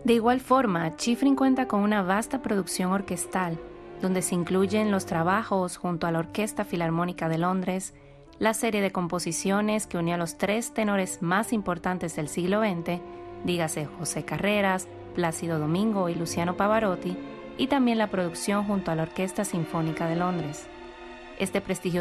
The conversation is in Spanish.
De igual forma, Schifrin cuenta con una vasta producción orquestal, donde se incluyen los trabajos junto a la Orquesta Filarmónica de Londres, la serie de composiciones que unió a los tres tenores más importantes del siglo XX, dígase José Carreras, Plácido Domingo y Luciano Pavarotti, y también la producción junto a la Orquesta Sinfónica de Londres. Este prestigioso